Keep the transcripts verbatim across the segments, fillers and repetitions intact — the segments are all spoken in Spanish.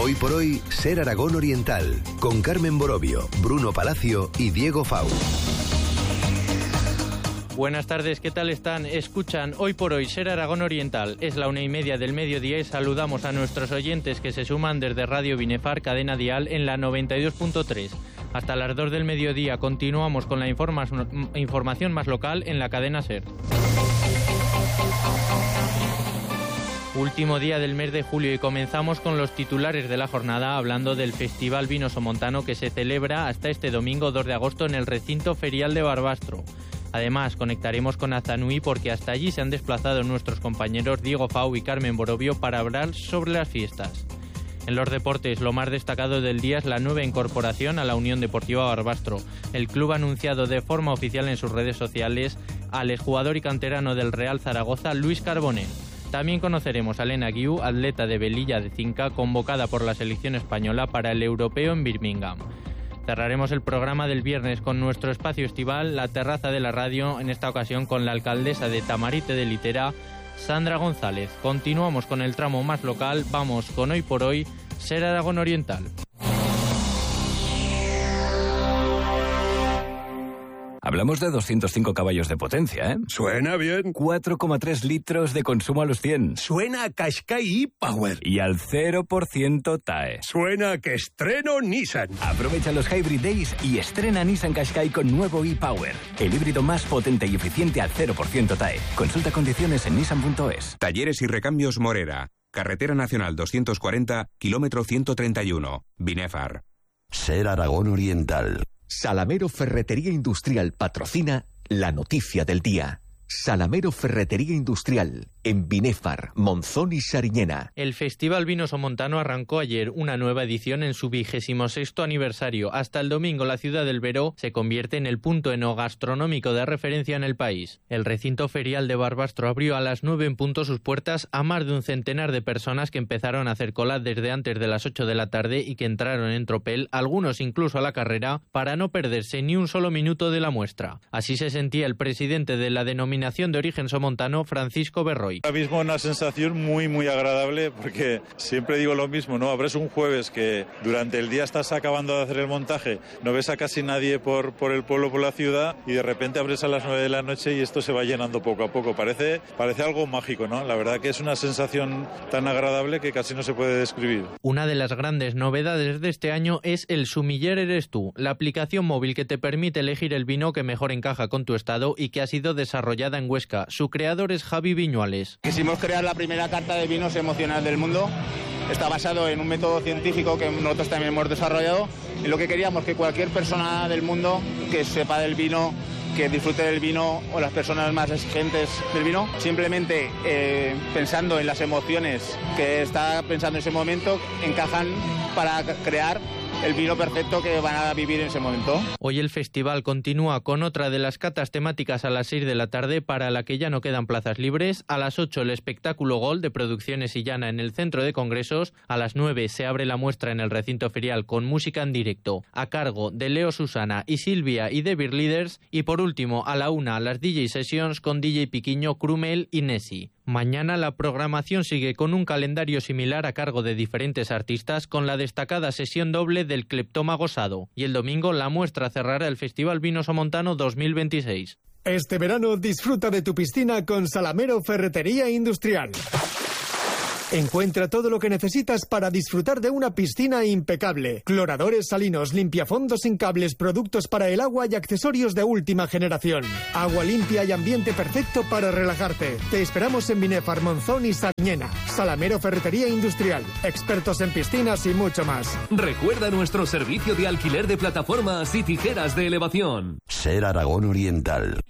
Hoy por hoy, Ser Aragón Oriental, con Carmen Borovio, Bruno Palacio y Diego Fau. Buenas tardes, ¿qué tal están? Escuchan Hoy por Hoy, Ser Aragón Oriental. Es la una y media del mediodía y saludamos a nuestros oyentes que se suman desde Radio Binefar, cadena dial, en la noventa y dos punto tres. Hasta las dos del mediodía continuamos con la informa- información más local en la cadena Ser. Último día del mes de julio y comenzamos con los titulares de la jornada hablando del Festival Vino Somontano que se celebra hasta este domingo dos de agosto en el recinto ferial de Barbastro. Además, conectaremos con Azanui porque hasta allí se han desplazado nuestros compañeros Diego Fau y Carmen Borovio para hablar sobre las fiestas. En los deportes, lo más destacado del día es la nueva incorporación a la Unión Deportiva Barbastro. El club ha anunciado de forma oficial en sus redes sociales al exjugador y canterano del Real Zaragoza, Luis Carbonell. También conoceremos a Elena Guiu, atleta de Velilla de Cinca, convocada por la selección española para el europeo en Birmingham. Cerraremos el programa del viernes con nuestro espacio estival, La Terraza de la Radio, en esta ocasión con la alcaldesa de Tamarite de Litera, Sandra González. Continuamos con el tramo más local, vamos con Hoy por Hoy, Ser Aragón Oriental. Hablamos de doscientos cinco caballos de potencia, ¿eh? Suena bien. cuatro coma tres litros de consumo a los cien. Suena a Qashqai e-Power. Y al cero por ciento T A E. Suena a que estreno Nissan. Aprovecha los Hybrid Days y estrena Nissan Qashqai con nuevo e-Power. El híbrido más potente y eficiente al cero por ciento T A E. Consulta condiciones en nissan punto es. Talleres y recambios Morera. Carretera Nacional doscientos cuarenta, kilómetro ciento treinta y uno. Binefar. Ser Aragón Oriental. Salamero Ferretería Industrial patrocina la noticia del día. Salamero Ferretería Industrial, en Binefar, Monzón y Sariñena. El Festival Vino Somontano arrancó ayer una nueva edición en su vigésimo sexto aniversario. Hasta el domingo la ciudad del Veró se convierte en el punto enogastronómico de referencia en el país. El recinto ferial de Barbastro abrió a las nueve en punto sus puertas a más de un centenar de personas que empezaron a hacer cola desde antes de las ocho de la tarde y que entraron en tropel, algunos incluso a la carrera, para no perderse ni un solo minuto de la muestra. Así se sentía el presidente de la denominación de origen somontano, Francisco Berroy. Ahora mismo una sensación muy muy agradable porque siempre digo lo mismo, ¿no? Abres un jueves que durante el día estás acabando de hacer el montaje, no ves a casi nadie por, por el pueblo, por la ciudad, y de repente abres a las nueve de la noche y esto se va llenando poco a poco. Parece, parece algo mágico, ¿no? La verdad que es una sensación tan agradable que casi no se puede describir. Una de las grandes novedades de este año es el Sumiller Eres Tú, la aplicación móvil que te permite elegir el vino que mejor encaja con tu estado y que ha sido desarrollada en Huesca. Su creador es Javi Viñuales. Quisimos crear la primera carta de vinos emocional del mundo. Está basado en un método científico que nosotros también hemos desarrollado. En lo que queríamos que cualquier persona del mundo que sepa del vino, que disfrute del vino, o las personas más exigentes del vino, simplemente eh, pensando en las emociones que está pensando en ese momento, encajan para crear el vino perfecto que van a vivir en ese momento. Hoy el festival continúa con otra de las catas temáticas a las seis de la tarde, para la que ya no quedan plazas libres. A las ocho el espectáculo Gol de Producciones Illana en el Centro de Congresos. A las nueve se abre la muestra en el recinto ferial con música en directo a cargo de Leo Susana y Silvia y The Beer Leaders. Y por último a la una las D J Sessions con D J Piquiño, Krumel y Nessie. Mañana la programación sigue con un calendario similar a cargo de diferentes artistas, con la destacada sesión doble del Cleptómago Sado. Y el domingo la muestra cerrará el Festival Vino Somontano dos mil veintiséis. Este verano disfruta de tu piscina con Salamero Ferretería Industrial. Encuentra todo lo que necesitas para disfrutar de una piscina impecable. Cloradores salinos, limpiafondos sin cables, productos para el agua y accesorios de última generación. Agua limpia y ambiente perfecto para relajarte. Te esperamos en Binefar, Monzón y Sariñena. Salamero Ferretería Industrial. Expertos en piscinas y mucho más. Recuerda nuestro servicio de alquiler de plataformas y tijeras de elevación. Ser Aragón Oriental.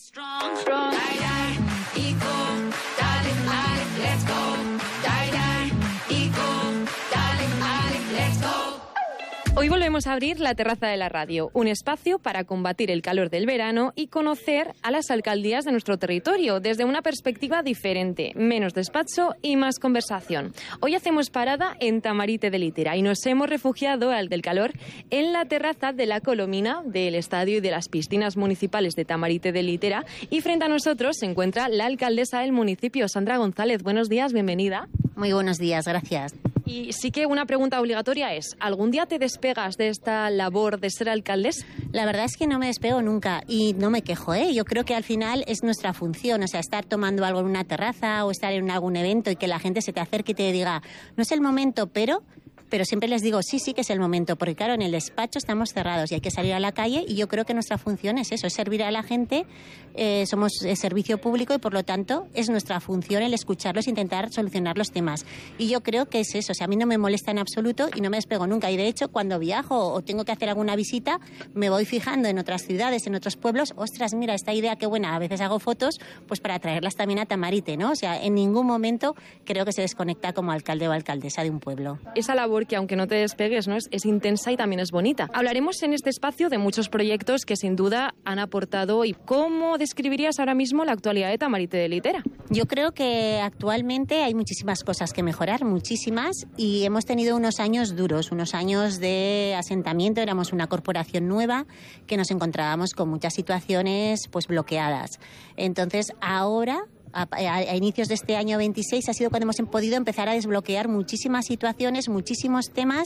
Hoy volvemos a abrir la terraza de la radio, un espacio para combatir el calor del verano y conocer a las alcaldías de nuestro territorio desde una perspectiva diferente, menos despacho y más conversación. Hoy hacemos parada en Tamarite de Litera y nos hemos refugiado al del calor en la terraza de la Colomina del estadio y de las piscinas municipales de Tamarite de Litera, y frente a nosotros se encuentra la alcaldesa del municipio, Sandra González. Buenos días, bienvenida. Muy buenos días, gracias. Y sí que una pregunta obligatoria es, ¿algún día te despegas de esta labor de ser alcaldesa? La verdad es que no me despego nunca y no me quejo, ¿eh? Yo creo que al final es nuestra función, o sea, estar tomando algo en una terraza o estar en algún evento y que la gente se te acerque y te diga, no es el momento, pero... pero siempre les digo, sí, sí que es el momento, porque claro, en el despacho estamos cerrados y hay que salir a la calle y yo creo que nuestra función es eso, es servir a la gente, eh, somos eh, servicio público y por lo tanto es nuestra función el escucharlos e intentar solucionar los temas. Y yo creo que es eso, o sea, a mí no me molesta en absoluto y no me despego nunca. Y de hecho, cuando viajo o tengo que hacer alguna visita, me voy fijando en otras ciudades, en otros pueblos, ostras, mira, esta idea qué buena, a veces hago fotos, pues para traerlas también a Tamarite, ¿no? O sea, en ningún momento creo que se desconecta como alcalde o alcaldesa de un pueblo. Esa labor que aunque no te despegues, ¿no? Es, es intensa y también es bonita. Hablaremos en este espacio de muchos proyectos que sin duda han aportado. ¿Y cómo describirías ahora mismo la actualidad de Tamarite de Litera? Yo creo que actualmente hay muchísimas cosas que mejorar, muchísimas, y hemos tenido unos años duros, unos años de asentamiento. Éramos una corporación nueva que nos encontrábamos con muchas situaciones pues bloqueadas. Entonces ahora... A, a, a inicios de este año veintiséis ha sido cuando hemos podido empezar a desbloquear muchísimas situaciones, muchísimos temas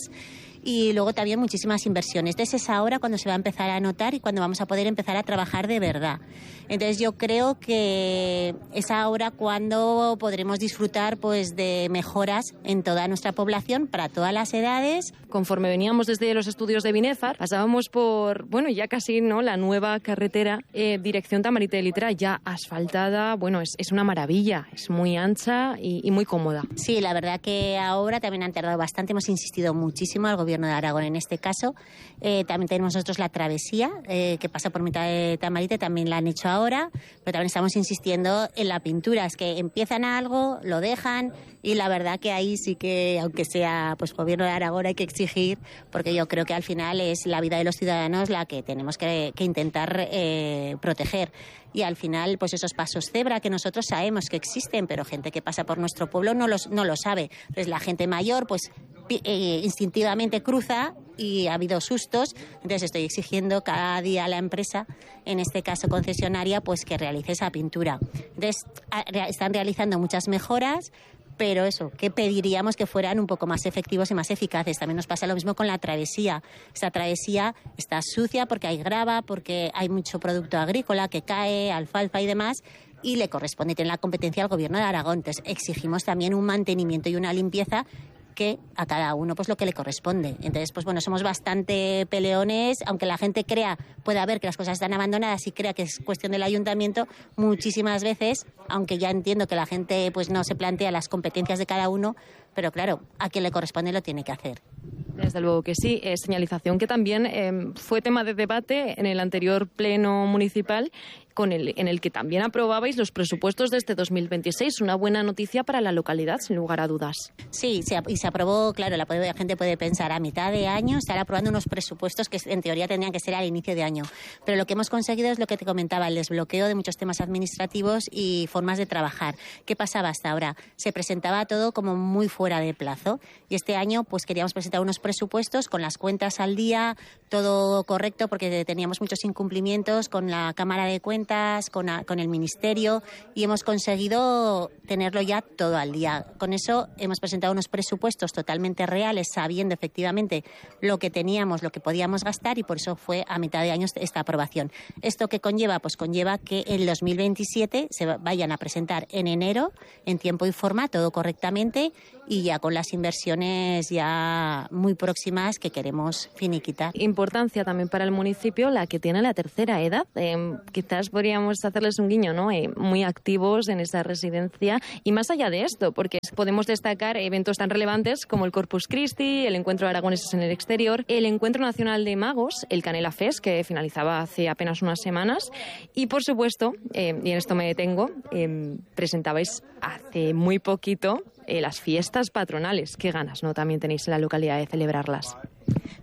y luego también muchísimas inversiones. Entonces es ahora cuando se va a empezar a notar y cuando vamos a poder empezar a trabajar de verdad. Entonces yo creo que es ahora cuando podremos disfrutar pues de mejoras en toda nuestra población para todas las edades. Conforme veníamos desde los estudios de Binefar, pasábamos por, bueno, ya casi, ¿no?, la nueva carretera eh, dirección Tamarite de Litera, ya asfaltada. Bueno, es, es una maravilla, es muy ancha y, y muy cómoda. Sí, la verdad que ahora también han tardado bastante, hemos insistido muchísimo al Gobierno de Aragón en este caso. Eh, también tenemos nosotros la travesía eh, que pasa por mitad de Tamarite, también la han hecho ahora, pero también estamos insistiendo en la pintura, es que empiezan algo, lo dejan y la verdad que ahí sí que, aunque sea pues Gobierno de Aragón, hay que exigir, porque yo creo que al final es la vida de los ciudadanos la que tenemos que, que intentar eh, proteger. Y al final, pues esos pasos cebra que nosotros sabemos que existen, pero gente que pasa por nuestro pueblo no, los, no lo sabe. Entonces la gente mayor, pues eh, instintivamente cruza y ha habido sustos. Entonces estoy exigiendo cada día a la empresa, en este caso concesionaria, pues que realice esa pintura. Entonces están realizando muchas mejoras, pero eso, que pediríamos que fueran un poco más efectivos y más eficaces. También nos pasa lo mismo con la travesía. Esta travesía está sucia porque hay grava, porque hay mucho producto agrícola que cae, alfalfa y demás, y le corresponde tener la competencia al Gobierno de Aragón. Entonces exigimos también un mantenimiento y una limpieza que a cada uno pues lo que le corresponde. Entonces, pues bueno, somos bastante peleones, aunque la gente crea, pueda ver que las cosas están abandonadas y crea que es cuestión del ayuntamiento, muchísimas veces, aunque ya entiendo que la gente pues no se plantea las competencias de cada uno, pero claro, a quien le corresponde lo tiene que hacer. Desde luego que sí, eh, señalización que también eh, fue tema de debate en el anterior pleno municipal, con el, en el que también aprobabais los presupuestos de este dos mil veintiséis, una buena noticia para la localidad, sin lugar a dudas. Sí, se, y se aprobó, claro, la, la gente puede pensar a mitad de año, estar aprobando unos presupuestos que en teoría tendrían que ser al inicio de año, pero lo que hemos conseguido es lo que te comentaba, el desbloqueo de muchos temas administrativos y formas de trabajar. ¿Qué pasaba hasta ahora? Se presentaba todo como muy fuera de plazo y este año pues queríamos presentar unos presupuestos con las cuentas al día, todo correcto, porque teníamos muchos incumplimientos con la Cámara de Cuentas, con, a, con el Ministerio, y hemos conseguido tenerlo ya todo al día. Con eso hemos presentado unos presupuestos totalmente reales, sabiendo efectivamente lo que teníamos, lo que podíamos gastar, y por eso fue a mitad de año esta aprobación. ¿Esto qué conlleva? Pues conlleva que en dos mil veintisiete se vayan a presentar en enero, en tiempo y forma, todo correctamente, y ya con las inversiones ya muy próximas que queremos finiquitar. Importancia también para el municipio la que tiene la tercera edad. Eh, quizás podríamos hacerles un guiño, ¿no? Eh, muy activos en esa residencia. Y más allá de esto, porque podemos destacar eventos tan relevantes como el Corpus Christi, el Encuentro de Aragoneses en el Exterior, el Encuentro Nacional de Magos, el Canela Fest, que finalizaba hace apenas unas semanas. Y, por supuesto, eh, y en esto me detengo, eh, presentabais hace muy poquito Eh, las fiestas patronales. Qué ganas, ¿no? También tenéis en la localidad de celebrarlas.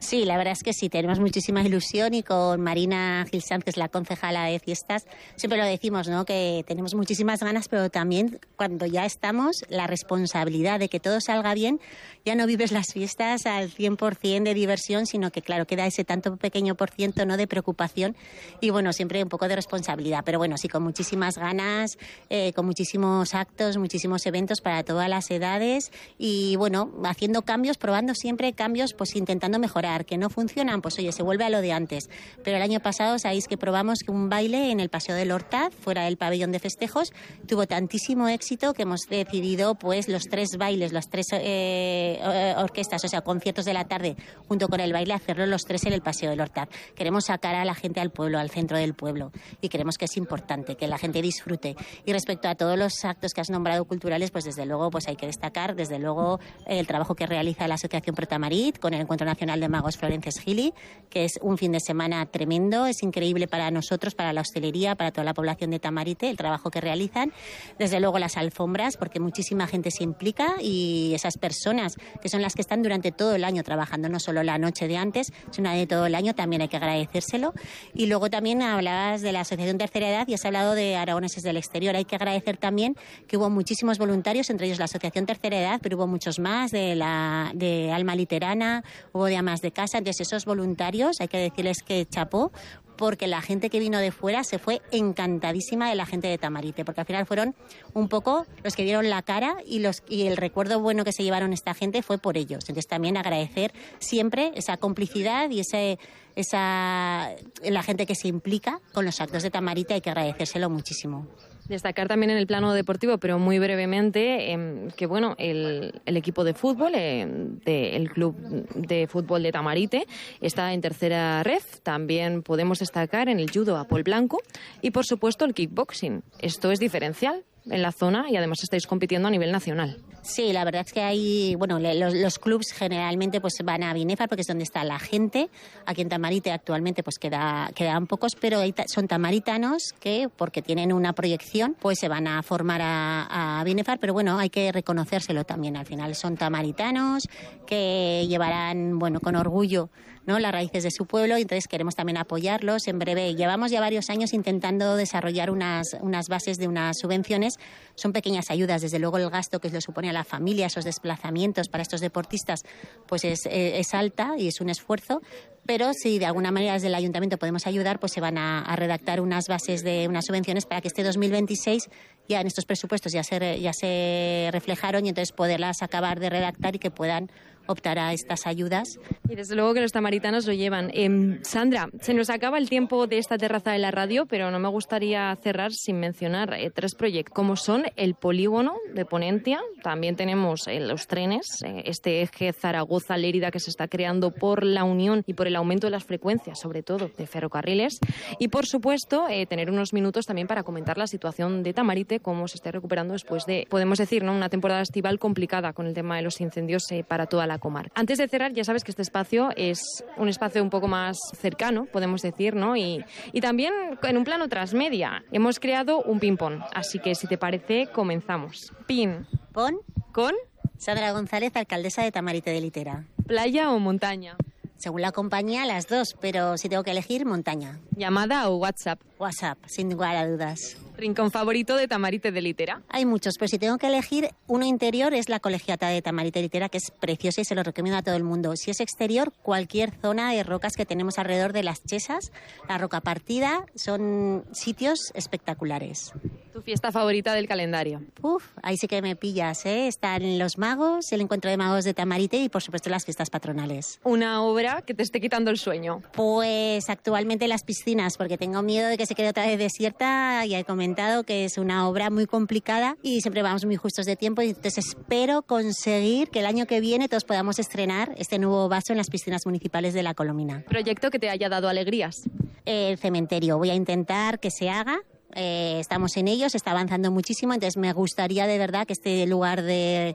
Sí, la verdad es que sí, tenemos muchísima ilusión y con Marina Gil Sanz, que es la concejala de fiestas, siempre lo decimos, ¿no? Que tenemos muchísimas ganas, pero también cuando ya estamos, la responsabilidad de que todo salga bien, ya no vives las fiestas al cien por ciento de diversión, sino que claro, queda ese tanto pequeño por ciento, ¿no? De preocupación y bueno, siempre un poco de responsabilidad, pero bueno, sí, con muchísimas ganas, eh, con muchísimos actos, muchísimos eventos para todas las edades y bueno, haciendo cambios, probando siempre cambios, pues intentando mejorar. Que no funcionan, pues oye, se vuelve a lo de antes. Pero el año pasado sabéis que probamos que un baile en el Paseo del Hortaz, fuera del pabellón de festejos, tuvo tantísimo éxito que hemos decidido pues los tres bailes, las tres eh, orquestas, o sea, conciertos de la tarde, junto con el baile, hacerlo los tres en el Paseo del Hortaz. Queremos sacar a la gente al pueblo, al centro del pueblo, y creemos que es importante que la gente disfrute. Y respecto a todos los actos que has nombrado culturales, pues desde luego pues hay que destacar, desde luego, el trabajo que realiza la Asociación Protamarit con el Encuentro Nacional de Magos Florences Gili, que es un fin de semana tremendo, es increíble para nosotros, para la hostelería, para toda la población de Tamarite, el trabajo que realizan. Desde luego las alfombras, porque muchísima gente se implica y esas personas que son las que están durante todo el año trabajando, no solo la noche de antes, sino de todo el año, también hay que agradecérselo. Y luego también hablabas de la Asociación Tercera Edad y has hablado de aragoneses del exterior. Hay que agradecer también que hubo muchísimos voluntarios, entre ellos la Asociación Tercera Edad, pero hubo muchos más, de, la, de Alma Literana, hubo de Amas de Casa. Entonces esos voluntarios hay que decirles que chapó, porque la gente que vino de fuera se fue encantadísima de la gente de Tamarite, porque al final fueron un poco los que dieron la cara y, los, y el recuerdo bueno que se llevaron esta gente fue por ellos. Entonces también agradecer siempre esa complicidad y ese, esa la gente que se implica con los actos de Tamarite, hay que agradecérselo muchísimo. Destacar también en el plano deportivo, pero muy brevemente, eh, que bueno, el, el equipo de fútbol, eh, de, el club de fútbol de Tamarite, está en tercera ref. También podemos destacar en el judo a Pol Blanco y, por supuesto, el kickboxing. Esto es diferencial en la zona y además estáis compitiendo a nivel nacional. Sí, la verdad es que hay, bueno, los, los clubs generalmente pues van a Binefar porque es donde está la gente. Aquí en Tamarite actualmente pues queda, quedan pocos, pero hay, son tamaritanos que porque tienen una proyección pues se van a formar a, a Binefar, pero bueno, hay que reconocérselo también. Al final son tamaritanos que llevarán, bueno, con orgullo, ¿no?, las raíces de su pueblo y entonces queremos también apoyarlos. En breve, llevamos ya varios años intentando desarrollar unas, unas bases de unas subvenciones. Son pequeñas ayudas, desde luego el gasto que le supone a la familia, esos desplazamientos para estos deportistas, pues es, es alta y es un esfuerzo. Pero si de alguna manera desde el ayuntamiento podemos ayudar, pues se van a, a redactar unas bases de unas subvenciones para que este dos mil veintiséis ya en estos presupuestos ya se, ya se reflejaron y entonces poderlas acabar de redactar y que puedan optar a estas ayudas. Y desde luego que los tamaritanos lo llevan. Eh, Sandra, se nos acaba el tiempo de esta terraza de la radio, pero no me gustaría cerrar sin mencionar eh, tres proyectos, como son el polígono de Ponentia, también tenemos eh, los trenes, eh, este eje Zaragoza-Lérida que se está creando por la unión y por el aumento de las frecuencias, sobre todo de ferrocarriles, y por supuesto eh, tener unos minutos también para comentar la situación de Tamarite, cómo se está recuperando después de, podemos decir, ¿no?, una temporada estival complicada con el tema de los incendios eh, para toda la comarca. Antes de cerrar, ya sabes que este espacio es un espacio un poco más cercano, podemos decir, ¿no? Y, y también en un plano transmedia. Hemos creado un ping-pong, así que si te parece, comenzamos. Pin. Pon. Con. Sandra González, alcaldesa de Tamarite de Litera. ¿Playa o montaña? Según la compañía, las dos, pero si tengo que elegir, montaña. ¿Llamada o WhatsApp? WhatsApp, sin lugar a dudas. ¿Rincón favorito de Tamarite de Litera? Hay muchos, pero si tengo que elegir uno interior es la colegiata de Tamarite de Litera, que es preciosa y se lo recomiendo a todo el mundo. Si es exterior, cualquier zona de rocas que tenemos alrededor de las Chesas, la Roca Partida, son sitios espectaculares. ¿Tu fiesta favorita del calendario? Uf, ahí sí que me pillas, ¿eh? Están los magos, el encuentro de magos de Tamarite y por supuesto las fiestas patronales. ¿Una obra que te esté quitando el sueño? Pues actualmente las piscinas, porque tengo miedo de que se quede otra vez desierta. Ya he comentado que es una obra muy complicada y siempre vamos muy justos de tiempo y entonces espero conseguir que el año que viene todos podamos estrenar este nuevo vaso en las piscinas municipales de La Colomina. ¿Proyecto que te haya dado alegrías? El cementerio, voy a intentar que se haga. Eh, estamos en ello, se está avanzando muchísimo, entonces me gustaría de verdad que este lugar de,